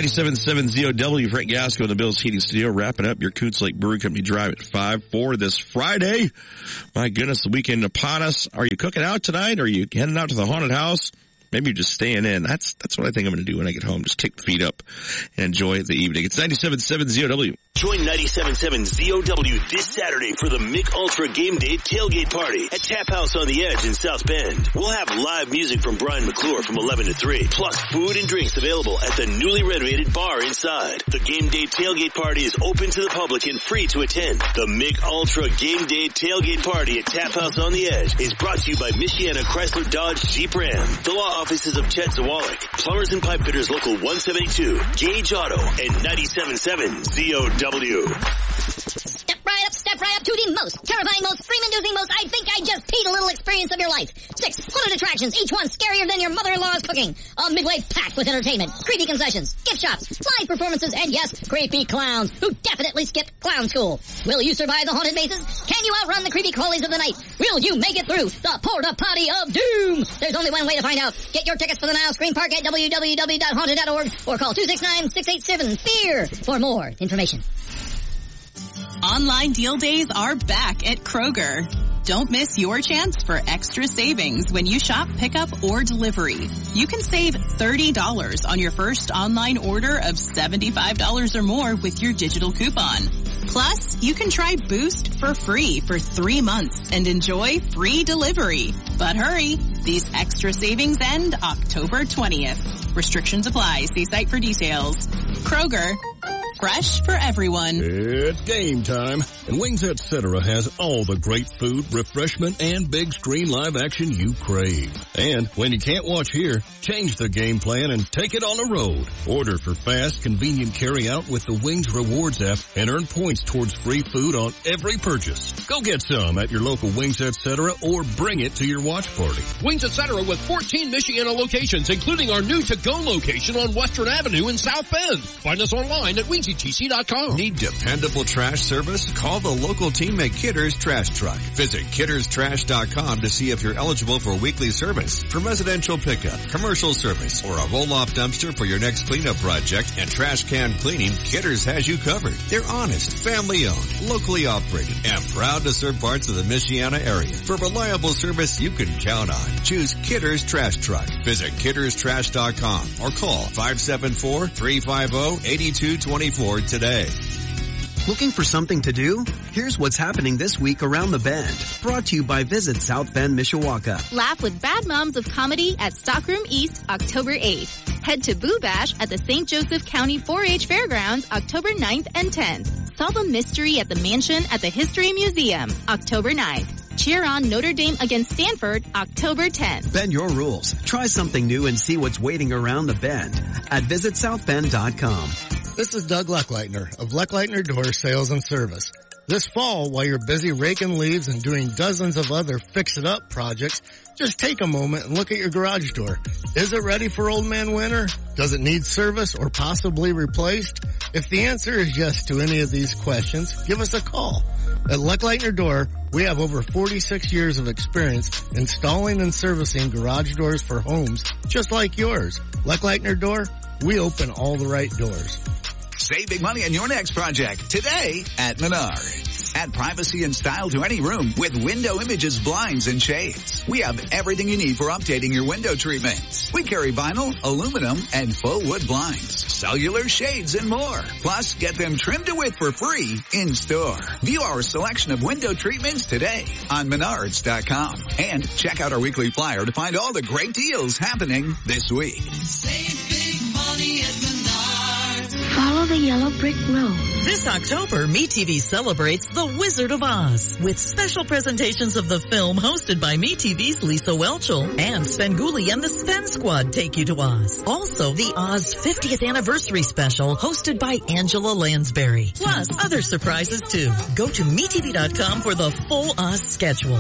97.7 ZOW, Frank Gasco in the Bill's Heating Studio, wrapping up your Coots Lake Brewing Company Drive at 5 for this Friday. My goodness, the weekend upon us. Are you cooking out tonight? Are you heading out to the haunted house? Maybe you're just staying in. That's what I think I'm going to do when I get home. Just kick the feet up and enjoy the evening. It's 97.7 ZOW. Join 97.7 ZOW this Saturday for the Mick Ultra Game Day Tailgate Party at Tap House on the Edge in South Bend. We'll have live music from Brian McClure from 11 to 3, plus food and drinks available at the newly renovated bar inside. The Game Day Tailgate Party is open to the public and free to attend. The Mick Ultra Game Day Tailgate Party at Tap House on the Edge is brought to you by Michiana Chrysler Dodge Jeep Ram, the law offices of Chet Zawalik, Plumbers and Pipe Fitters Local 172, Gage Auto, and 97.7 ZOW. Step right up to the most terrifying, most freedom-inducing, most I think I just peed a little experience of your life. 6 haunted attractions, each one scarier than your mother-in-law's cooking. A midway packed with entertainment, creepy concessions, gift shops, live performances, and yes, creepy clowns who definitely skipped clown school. Will you survive the haunted mazes? Can you outrun the creepy crawlies of the night? Will you make it through the porta potty of doom? There's only one way to find out. Get your tickets for the Nile Screen Park at www.haunted.org or call 269-687-FEAR for more information. Online deal days are back at Kroger. Don't miss your chance for extra savings when you shop pickup or delivery. You can save $30 on your first online order of $75 or more with your digital coupon. Plus, you can try Boost for free for 3 months and enjoy free delivery. But hurry, these extra savings end October 20th. Restrictions apply. See site for details. Kroger. Fresh for everyone. It's game time, and Wings Etc. has all the great food, refreshment, and big screen live action you crave. And when you can't watch here, change the game plan and take it on the road. Order for fast, convenient carry-out with the Wings Rewards app and earn points towards free food on every purchase. Go get some at your local Wings Etc. or bring it to your watch party. Wings Etc. with 14 Michiana locations, including our new to-go location on Western Avenue in South Bend. Find us online at WingsETC.com. Need dependable trash service? Call the local team at Kidder's Trash Truck. Visit KiddersTrash.com to see if you're eligible for weekly service. For residential pickup, commercial service, or a roll-off dumpster for your next cleanup project and trash can cleaning, Kidder's has you covered. They're honest, family-owned, locally operated, and proud to serve parts of the Michiana area. For reliable service you can count on, choose Kidder's Trash Truck. Visit KiddersTrash.com or call 574-350-8224 today. Looking for something to do? Here's what's happening this week around the Bend. Brought to you by Visit South Bend, Mishawaka. Laugh with Bad Moms of Comedy at Stockroom East, October 8th. Head to Boo Bash at the St. Joseph County 4-H Fairgrounds, October 9th and 10th. Solve a mystery at the Mansion at the History Museum, October 9th. Cheer on Notre Dame against Stanford, October 10th. Bend your rules. Try something new and see what's waiting around the Bend at visitsouthbend.com. This is Doug Leckleitner of Leckleitner Door Sales and Service. This fall, while you're busy raking leaves and doing dozens of other fix-it-up projects, just take a moment and look at your garage door. Is it ready for old man winter? Does it need service or possibly replaced? If the answer is yes to any of these questions, give us a call. At Leckleitner Door, we have over 46 years of experience installing and servicing garage doors for homes just like yours. Leckleitner Door, we open all the right doors. Save big money on your next project today at Menards. Add privacy and style to any room with Window Images blinds and shades. We have everything you need for updating your window treatments. We carry vinyl, aluminum, and faux wood blinds, cellular shades, and more. Plus, get them trimmed to width for free in store. View our selection of window treatments today on Menards.com. And check out our weekly flyer to find all the great deals happening this week. Save big money at Menards. Follow the yellow brick road. This October, MeTV celebrates The Wizard of Oz with special presentations of the film hosted by MeTV's Lisa Whelchel and Svengoolie and the Sven Squad take you to Oz. Also, the Oz 50th anniversary special hosted by Angela Lansbury. Plus, other surprises too. Go to MeTV.com for the full Oz schedule.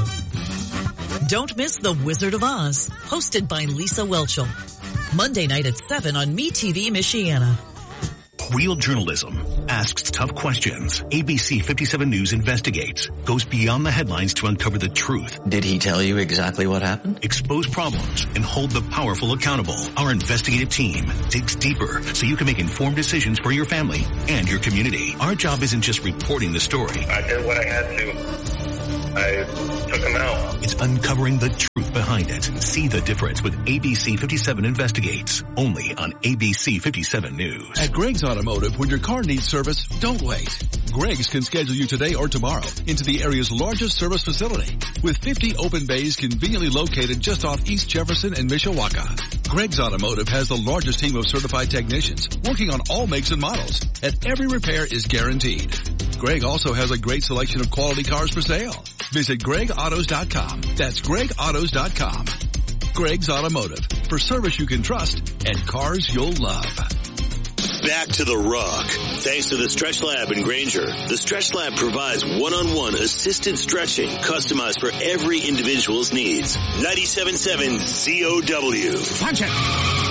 Don't miss The Wizard of Oz, hosted by Lisa Whelchel. Monday night at 7 on MeTV Michiana. Real journalism asks tough questions. ABC 57 News investigates, goes beyond the headlines to uncover the truth. Did he tell you exactly what happened? Expose problems and hold the powerful accountable. Our investigative team digs deeper so you can make informed decisions for your family and your community. Our job isn't just reporting the story. I did what I had to. I took him out. It's uncovering the truth behind it. See the difference with ABC 57 Investigates. Only on ABC 57 News. At Greg's Automotive, when your car needs service, don't wait. Greg's can schedule you today or tomorrow into the area's largest service facility with 50 open bays conveniently located just off East Jefferson and Mishawaka. Greg's Automotive has the largest team of certified technicians working on all makes and models, and every repair is guaranteed. Greg also has a great selection of quality cars for sale. Visit GregAutos.com. That's GregAutos.com. Greg's Automotive. For service you can trust and cars you'll love. Back to the Rock. Thanks to the Stretch Lab in Granger. The Stretch Lab provides one-on-one assisted stretching customized for every individual's needs. 97.7 ZOW. Punch it!